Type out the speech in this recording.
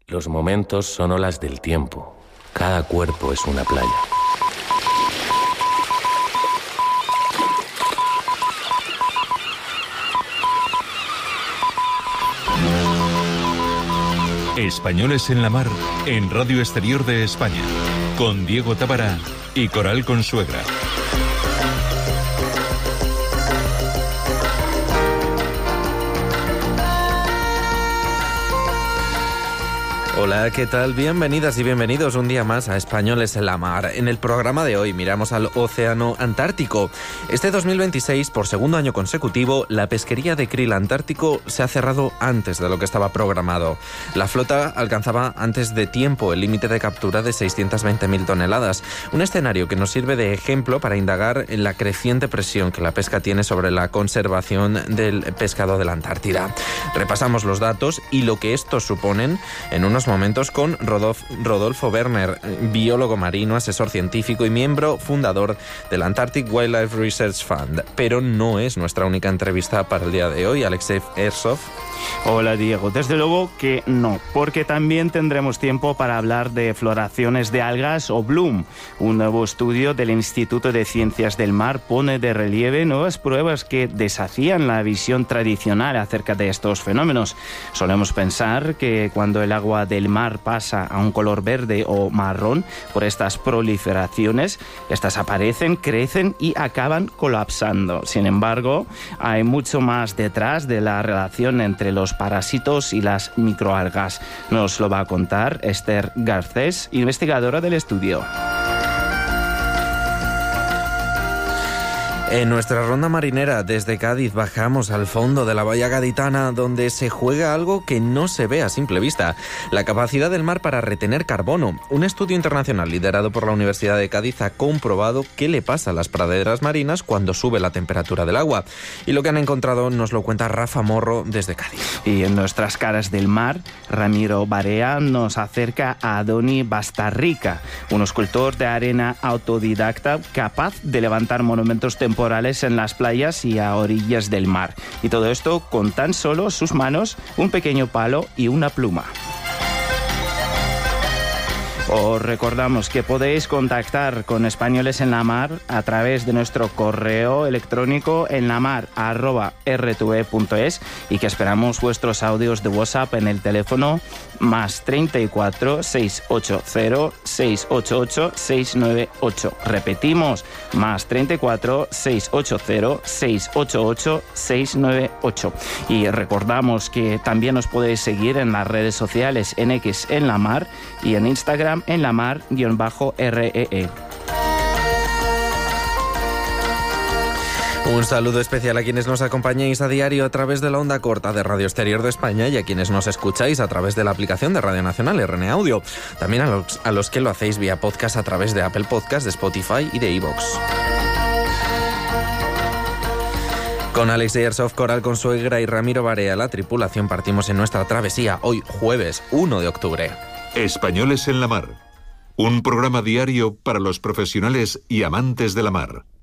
Los momentos son olas del tiempo. Cada cuerpo es una playa. Españoles en la Mar, en Radio Exterior de España, con Diego Tábara y Coral Consuegra. Hola, ¿qué tal? Bienvenidas y bienvenidos un día más a Españoles en la Mar. En el programa de hoy miramos al Océano Antártico. Este 2026, por segundo año consecutivo, la pesquería de krill antártico se ha cerrado antes de lo que estaba programado. La flota alcanzaba antes de tiempo el límite de captura de 620.000 toneladas, un escenario que nos sirve de ejemplo para indagar en la creciente presión que la pesca tiene sobre la conservación del pescado de la Antártida. Repasamos los datos y lo que estos suponen en unos momentos con Rodolfo Werner, biólogo marino, asesor científico y miembro fundador del Antarctic Wildlife Research Fund. Pero no es nuestra única entrevista para el día de hoy. Alexey Ersov. Hola Diego, desde luego que no, porque también tendremos tiempo para hablar de floraciones de algas o bloom. Un nuevo estudio del Instituto de Ciencias del Mar pone de relieve nuevas pruebas que desafían la visión tradicional acerca de estos fenómenos. Solemos pensar que cuando el agua del mar pasa a un color verde o marrón por estas proliferaciones, estas aparecen, crecen y acaban colapsando. Sin embargo, hay mucho más detrás de la relación entre los parásitos y las microalgas. Nos lo va a contar Esther Garcés, investigadora del estudio. En nuestra ronda marinera desde Cádiz bajamos al fondo de la bahía gaditana, donde se juega algo que no se ve a simple vista: la capacidad del mar para retener carbono. Un estudio internacional liderado por la Universidad de Cádiz ha comprobado qué le pasa a las praderas marinas cuando sube la temperatura del agua. Y lo que han encontrado nos lo cuenta Rafa Morro desde Cádiz. Y en nuestras caras del mar, Ramiro Barea nos acerca a Adoni Bastarrica, un escultor de arena autodidacta capaz de levantar monumentos temporales en las playas y a orillas del mar. Y todo esto con tan solo sus manos, un pequeño palo y una pluma. Os recordamos que podéis contactar con Españoles en la Mar a través de nuestro correo electrónico enlamar@rtve.es y que esperamos vuestros audios de WhatsApp en el teléfono +34 680 688 698. Repetimos, +34 680 688 698. Y recordamos que también os podéis seguir en las redes sociales en X en la Mar y en Instagram en la mar_REE. Un saludo especial a quienes nos acompañáis a diario a través de la onda corta de Radio Exterior de España y a quienes nos escucháis a través de la aplicación de Radio Nacional RN Audio. También a los que lo hacéis vía podcast a través de Apple Podcast, de Spotify y de iVoox. Con Alexey Ersov, Coral Consuegra y Ramiro Barea, la tripulación, partimos en nuestra travesía hoy jueves 1 de octubre. Españoles en la Mar, un programa diario para los profesionales y amantes de la mar.